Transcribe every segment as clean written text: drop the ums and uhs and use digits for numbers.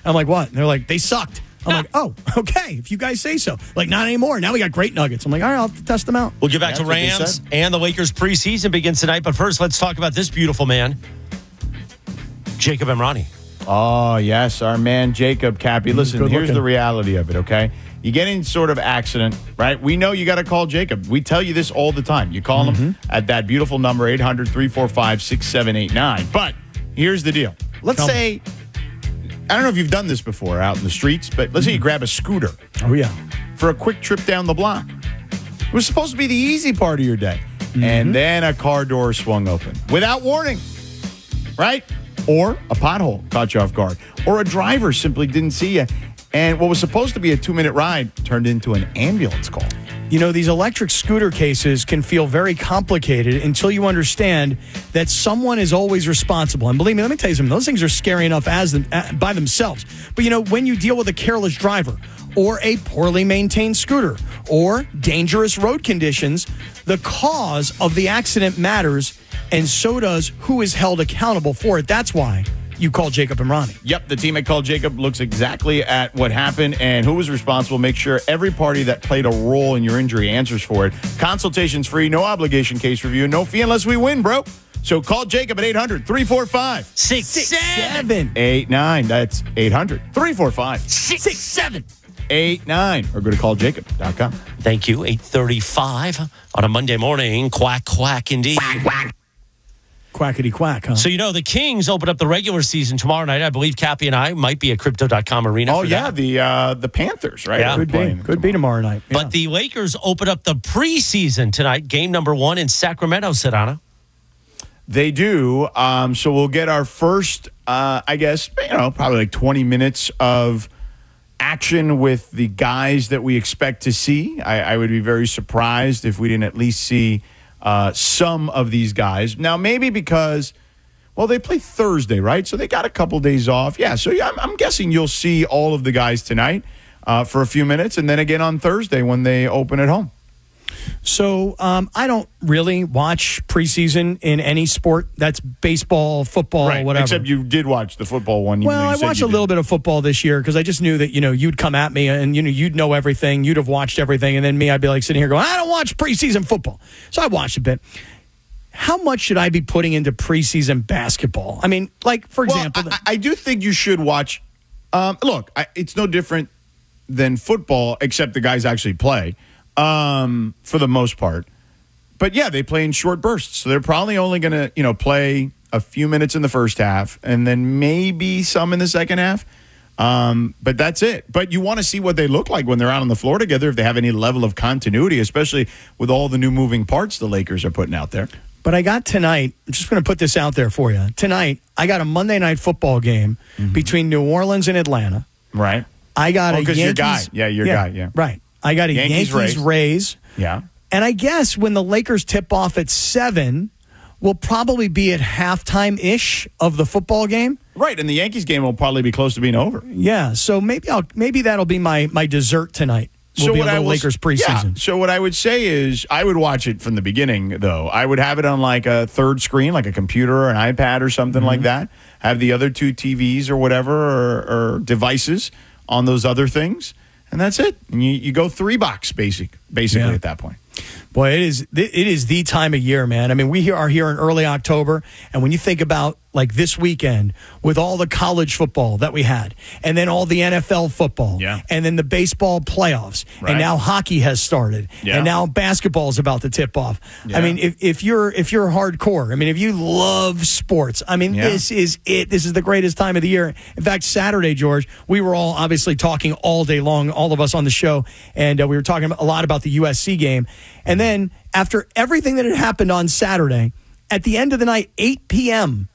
I'm like, what? And they're like, they sucked. I'm like, oh, okay, if you guys say so. Like, not anymore. Now we got great nuggets. I'm like, all right, I'll test them out. We'll get back to Rams and the Lakers preseason begins tonight. But first, let's talk about this beautiful man, Jacob Emrani. Oh, yes, our man Jacob, Cappy. Listen, here's the reality of it, okay? You get in sort of accident, right? We know you got to call Jacob. We tell you this all the time. You call him at that beautiful number, 800-345-6789. But here's the deal. Let's say, I don't know if you've done this before out in the streets, but let's say you grab a scooter. Oh, yeah. For a quick trip down the block. It was supposed to be the easy part of your day. And then a car door swung open without warning, right? Or a pothole caught you off guard. Or a driver simply didn't see you. And what was supposed to be a 2-minute ride turned into an ambulance call. You know, these electric scooter cases can feel very complicated until you understand that someone is always responsible. And believe me, let me tell you something. Those things are scary enough by themselves. But, you know, when you deal with a careless driver or a poorly maintained scooter or dangerous road conditions, the cause of the accident matters, and so does who is held accountable for it. That's why you call Jacob Emrani. Yep, the team at Call Jacob looks exactly at what happened and who was responsible. Make sure every party that played a role in your injury answers for it. Consultation's free, no obligation case review, no fee unless we win, bro. So call Jacob at 800-345-6789. That's 800-345-6789. Or go to calljacob.com. Thank you. 8:35 on a Monday morning. Quack, quack, indeed. Quack, quack. Quackity quack, huh? So, you know, the Kings open up the regular season tomorrow night. I believe Cappy and I might be at Crypto.com Arena. Oh, yeah, the Panthers, right? Yeah. Could be tomorrow night. Yeah. But the Lakers open up the preseason tonight. Game number 1 in Sacramento, Sedano. They do. So we'll get our first, I guess, probably like 20 minutes of action with the guys that we expect to see. I would be very surprised if we didn't at least see some of these guys. Now, maybe because, well, they play Thursday, right? So they got a couple days off. Yeah, so I'm guessing you'll see all of the guys tonight for a few minutes, and then again on Thursday when they open at home. So I don't really watch preseason in any sport. That's baseball, football, right, whatever. Except you did watch the football one. Well, I watched a little bit of football this year because I just knew that, you'd come at me and, you'd know everything. You'd have watched everything. And then me, I'd be like sitting here going, I don't watch preseason football. So I watched a bit. How much should I be putting into preseason basketball? I mean, like, for example. I do think you should watch. Look, it's no different than football, except the guys actually play. For the most part. But yeah, they play in short bursts. So they're probably only going to, play a few minutes in the first half and then maybe some in the second half. But that's it. But you want to see what they look like when they're out on the floor together, if they have any level of continuity, especially with all the new moving parts the Lakers are putting out there. But I got tonight, I'm just going to put this out there for you. Tonight, I got a Monday night football game between New Orleans and Atlanta. Right. I got a Yankees. Your guy. Yeah, your guy. Yeah. Right. I got a Yankees Rays. Yeah. And I guess when the Lakers tip off at 7, we'll probably be at halftime-ish of the football game. Right, and the Yankees game will probably be close to being over. Yeah, so maybe that'll be my dessert tonight. Lakers preseason. Yeah, so what I would say is I would watch it from the beginning, though. I would have it on like a third screen, like a computer or an iPad or something like that. Have the other 2 TVs or whatever or devices on those other things. And that's it. And you go 3 box basically at that point. Boy, it is the time of year, man. I mean, we are here in early October, and when you think about like this weekend with all the college football that we had, and then all the NFL football, and then the baseball playoffs, and now hockey has started, and now basketball is about to tip off. I mean, if you're hardcore, I mean, if you love sports, I mean, this is it. This is the greatest time of the year. In fact, Saturday, George, we were all obviously talking all day long, all of us on the show, and we were talking a lot about the USC game. And then after everything that had happened on Saturday, at the end of the night, 8 p.m.,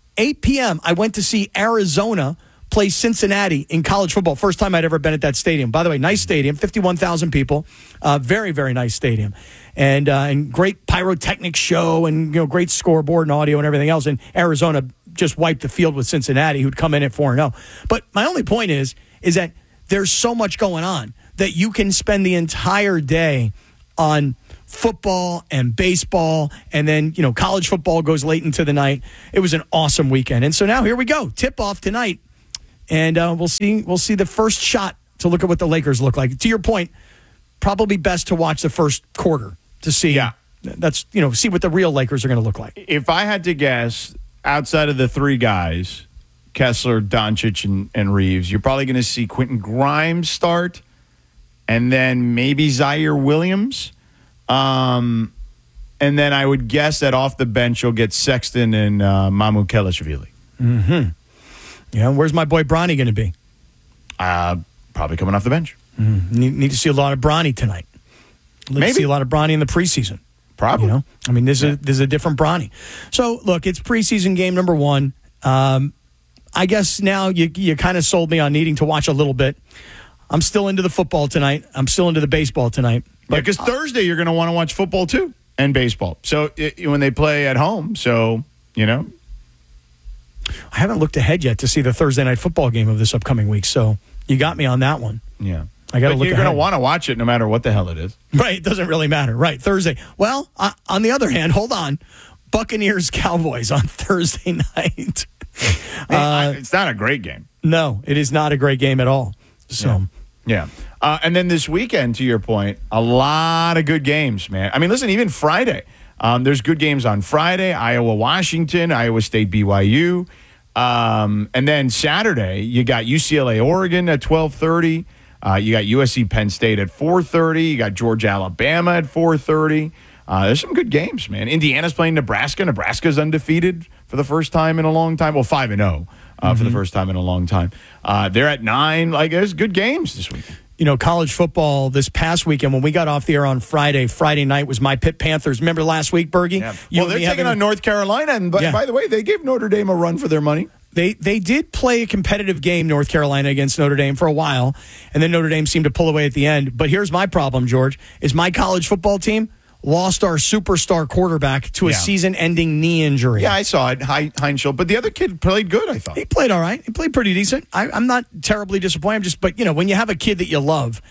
I went to see Arizona play Cincinnati in college football. First time I'd ever been at that stadium. By the way, nice stadium, 51,000 people. Very, very nice stadium. And great pyrotechnic show and great scoreboard and audio and everything else. And Arizona just wiped the field with Cincinnati, who'd come in at 4-0. But my only point is that there's so much going on that you can spend the entire day on football and baseball, and then, college football goes late into the night. It was an awesome weekend. And so now here we go. Tip-off tonight and we'll see the first shot to look at what the Lakers look like. To your point, probably best to watch the first quarter to see. Yeah. That's see what the real Lakers are going to look like. If I had to guess, outside of the three guys, Kessler, Doncic, and Reeves, you're probably going to see Quentin Grimes start, and then maybe Zaire Williams. And then I would guess that off the bench you'll get Sexton and Mamu Kelishvili. Mm-hmm. Yeah, where's my boy Bronny going to be? Probably coming off the bench. Need to see a lot of Bronny tonight. Let's see a lot of Bronny in the preseason. Probably. I mean, this is a different Bronny. So, look, it's preseason game number 1. I guess now you kind of sold me on needing to watch a little bit. I'm still into the football tonight. I'm still into the baseball tonight. Because Thursday you're going to want to watch football too and baseball. So when they play at home, I haven't looked ahead yet to see the Thursday night football game of this upcoming week. So you got me on that one. Yeah. I got to look. You're going to want to watch it no matter what the hell it is. Right. It doesn't really matter. Right. Thursday. Well, on the other hand, hold on. Buccaneers Cowboys on Thursday night. It's not a great game. No, it is not a great game at all. So, yeah. And then this weekend, to your point, a lot of good games, man. I mean, listen, even Friday, there's good games on Friday. Iowa, Washington, Iowa State, BYU. And then Saturday, you got UCLA, Oregon at 12:30. You got USC, Penn State at 4:30. You got Georgia, Alabama at 4:30. There's some good games, man. Indiana's playing Nebraska. Nebraska's undefeated for the firfirst time in a long time. Well, 5-0 for the first time in a long time. They're at 9. There's good games this weekend. College football this past weekend, when we got off the air on Friday night was my Pitt Panthers. Remember last week, Bergie? Yeah. Well, they're taking on North Carolina. And by the way, they gave Notre Dame a run for their money. They did play a competitive game, North Carolina, against Notre Dame for a while, and then Notre Dame seemed to pull away at the end. But here's my problem, George, is my college football team lost our superstar quarterback to a season-ending knee injury. Yeah, I saw it, Heinschel. But the other kid played good, I thought. He played all right. He played pretty decent. I'm not terribly disappointed. But when you have a kid that you love,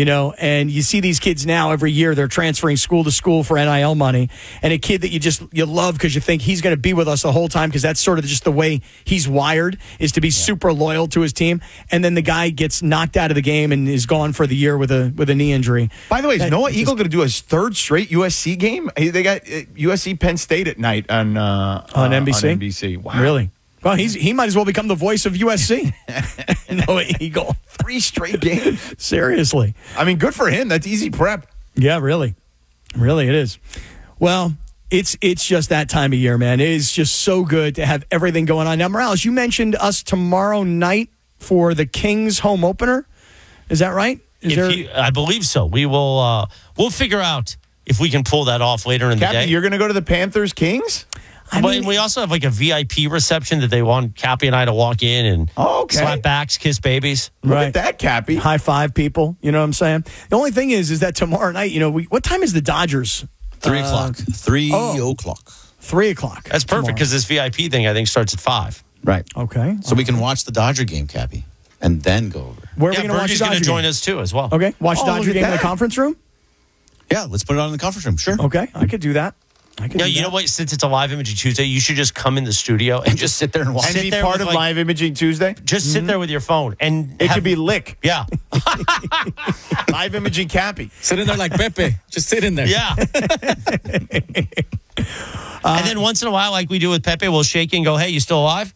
and you see these kids now every year, they're transferring school to school for NIL money, and a kid that you love because you think he's going to be with us the whole time because that's sort of just the way he's wired, is to be super loyal to his team. And then the guy gets knocked out of the game and is gone for the year with a knee injury. By the way, is Noah Eagle going to do his third straight USC game? They got USC Penn State at night on NBC. On NBC. Wow. Really? Well, he might as well become the voice of USC. Noah Eagle. 3 straight games. Seriously. I mean, good for him. That's easy prep. Yeah, really. Really, it is. Well, it's just that time of year, man. It is just so good to have everything going on. Now, Morales, you mentioned us tomorrow night for the Kings home opener. Is that right? I believe so. We will. We'll figure out if we can pull that off later in the day. You're going to go to the Panthers Kings? We also have a VIP reception that they want Cappy and I to walk in and slap backs, kiss babies. Look at that, Cappy. High five people. You know what I'm saying? The only thing is that tomorrow night, what time is the Dodgers? 3 o'clock. 3 o'clock. 3 o'clock. That's perfect because this VIP thing, I think, starts at 5. Right. Okay. So we can watch the Dodger game, Cappy, and then go over. Where are we going to watch the Dodger game? going to join us, too, as well. Okay. Watch the Dodger game in the conference room? Yeah, let's put it on in the conference room. Sure. Okay. I could do that. You know what? Since it's a Live Imaging Tuesday, you should just come in the studio and just sit there and watch. And be part of Live Imaging Tuesday? Just sit there with your phone. And it could be Lick. Yeah. Live Imaging Cappy. Sit in there like Pepe. Just sit in there. Yeah. And then once in a while, like we do with Pepe, we'll shake you and go, hey, you still alive?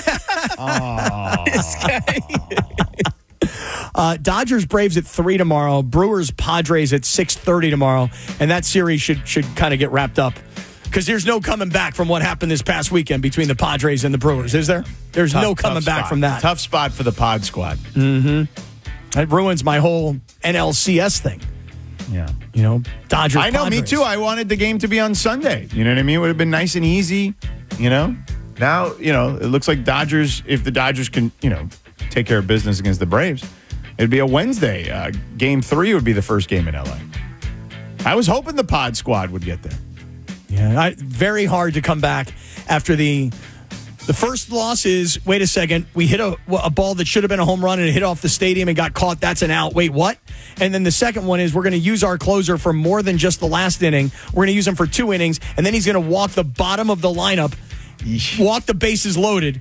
Dodgers Braves at 3 tomorrow. Brewers Padres at 6:30 tomorrow, and that series should kind of get wrapped up because there's no coming back from what happened this past weekend between the Padres and the Brewers. Is there? There's no coming back from that. Tough spot for the Pod Squad. Mm-hmm. That ruins my whole NLCS thing. Yeah. Dodgers. I know, Padres. me too. I wanted the game to be on Sunday. You know what I mean? It would have been nice and easy. Now, it looks like Dodgers. If the Dodgers can, take care of business against the Braves, it'd be a Wednesday. Game 3 would be the first game in LA. I was hoping the Pod Squad would get there. Yeah, very hard to come back after the first loss is, wait a second, we hit a ball that should have been a home run and it hit off the stadium and got caught. That's an out. Wait, what? And then the second one is we're going to use our closer for more than just the last inning. We're going to use him for 2 innings, and then he's going to walk the bottom of the lineup, walk the bases loaded,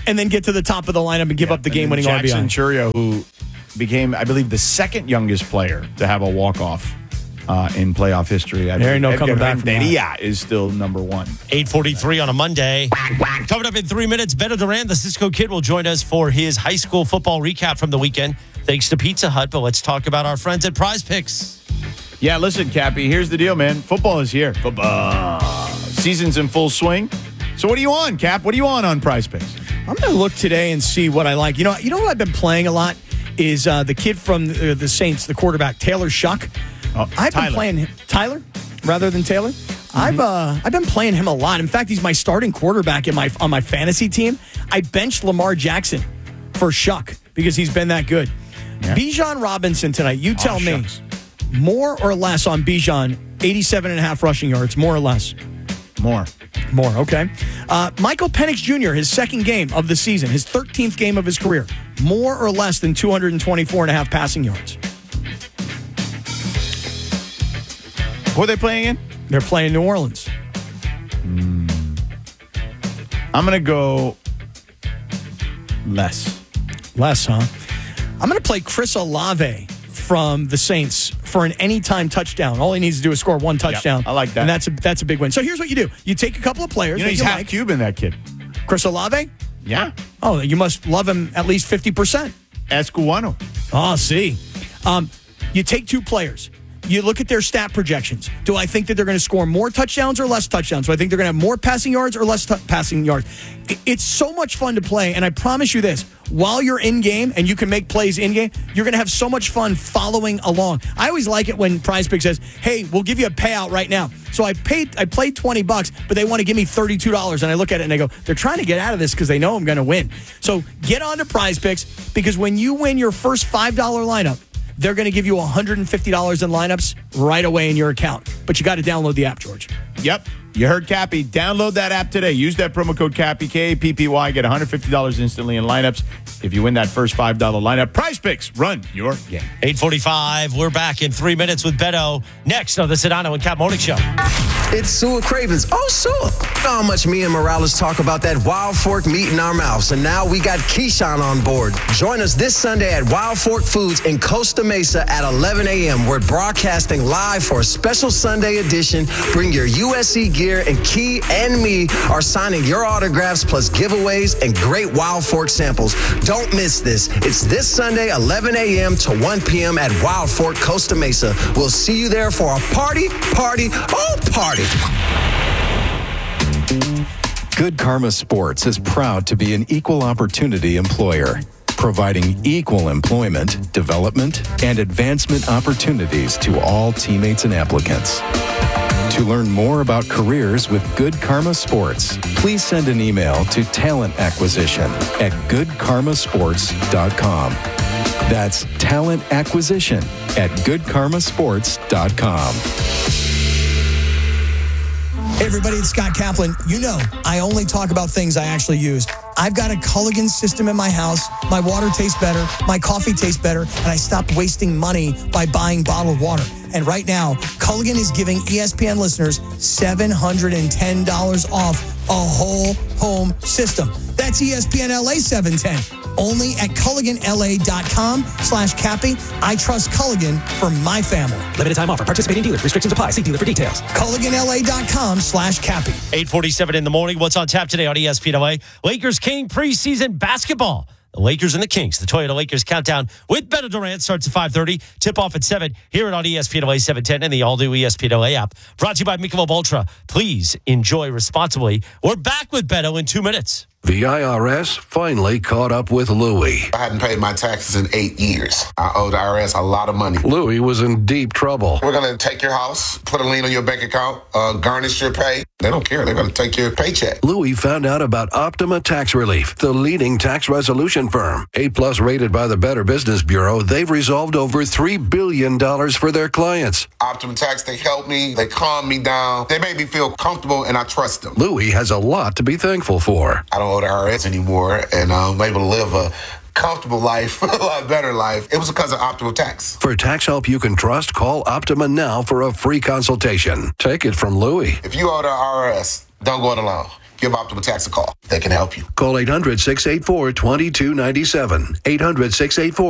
and then get to the top of the lineup and give up the game-winning RBI. Jackson Churio, who became, I believe, the second youngest player to have a walk-off in playoff history. There ain't no coming back from that. Yeah, is still number one. 8:43 on a Monday. Coming up in 3 minutes, Beto Duran, the Cisco Kid, will join us for his high school football recap from the weekend, thanks to Pizza Hut. But let's talk about our friends at Prize Picks. Yeah, listen, Cappy, here's the deal, man. Football is here. Football. Season's in full swing. So what are you on, Cap? What are you on Prize Picks? I'm going to look today and see what I like. You know what I've been playing a lot is the kid from the Saints, the quarterback, Taylor Shuck. I've been playing Tyler rather than Taylor. I've been playing him a lot. In fact, he's my starting quarterback on my fantasy team. I benched Lamar Jackson for Shuck because he's been that good. Yeah. Bijan Robinson tonight. You tell me, shucks. More or less on Bijan? 87.5 rushing yards, more or less. More, okay. Michael Penix Jr., his second game of the season, his 13th game of his career, more or less than 224.5 passing yards. Who are they playing in? They're playing New Orleans. I'm going to go less. Less, huh? I'm going to play Chris Olave from the Saints for an anytime touchdown. All he needs to do is score one touchdown. Yep, I like that. And that's a big win. So here's what you do. You take a couple of players. He's half Cuban, that kid. Chris Olave? Yeah. Oh, you must love him at least 50%. Es cubano. Oh, see. You take two players. You look at their stat projections. Do I think that they're going to score more touchdowns or less touchdowns? Do I think they're going to have more passing yards or less passing yards? It's so much fun to play, and I promise you this. While you're in-game and you can make plays in-game, you're going to have so much fun following along. I always like it when Prize Pick says, hey, we'll give you a payout right now. So I played $20, but they want to give me $32, and I look at it and I go, they're trying to get out of this because they know I'm going to win. So get on to Prize Picks, because when you win your first $5 lineup, they're going to give you $150 in lineups right away in your account. But you got to download the app, George. Yep. You heard Cappy. Download that app today. Use that promo code Cappy, K-A-P-P-Y. Get $150 instantly in lineups if you win that first $5 lineup. Prize Picks. Run your game. 8:45. We're back in 3 minutes with Beto. Next on the Sedano and Cap Morning Show. It's Sua Cravens. Oh, Sua. You know how much me and Morales talk about that Wild Fork meat in our mouths. And now we got Keyshawn on board. Join us this Sunday at Wild Fork Foods in Costa Mesa at 11 a.m. We're broadcasting live for a special Sunday edition. Bring your USC gear, and Key and me are signing your autographs plus giveaways and great Wild Fork samples. Don't miss this. It's this Sunday, 11 a.m. to 1 p.m. at Wild Fork, Costa Mesa. We'll see you there for a party. Good Karma Sports is proud to be an equal opportunity employer, providing equal employment, development, and advancement opportunities to all teammates and applicants. To learn more about careers with Good Karma Sports, please send an email to talentacquisition@goodkarmasports.com. That's talentacquisition@goodkarmasports.com. Hey everybody, it's Scott Kaplan. You know, I only talk about things I actually use. I've got a Culligan system in my house. My water tastes better. My coffee tastes better. And I stopped wasting money by buying bottled water. And right now, Culligan is giving ESPN listeners $710 off a whole home system. That's ESPN LA 710. Only at CulliganLA.com/Cappy. I trust Culligan for my family. Limited time offer. Participating dealers. Restrictions apply. See dealer for details. CulliganLA.com/Cappy. 8:47 in the morning. What's on tap today on ESPN LA? Lakers King preseason basketball. The Lakers and the Kings. The Toyota Lakers countdown with Beto Durant starts at 5:30. Tip off at 7 here on ESPN LA 710 and the all-new ESPN LA app. Brought to you by Michelob Ultra. Please enjoy responsibly. We're back with Beto in 2 minutes. The IRS finally caught up with Louie. I hadn't paid my taxes in 8 years. I owed the IRS a lot of money. Louie was in deep trouble. We're going to take your house, put a lien on your bank account, garnish your pay. They don't care. They're going to take your paycheck. Louie found out about Optima Tax Relief, the leading tax resolution firm. A+ rated by the Better Business Bureau, they've resolved over $3 billion for their clients. Optima Tax, they helped me. They calmed me down. They made me feel comfortable, and I trust them. Louie has a lot to be thankful for. I don't owe the IRS anymore, and I'm able to live a comfortable life, a lot better life. It was because of Optima Tax. For tax help you can trust, call Optima now for a free consultation. Take it from Louie. If you owe the IRS, don't go it alone. give Optima Tax a call. They can help you. Call 800-684-2297. 800-684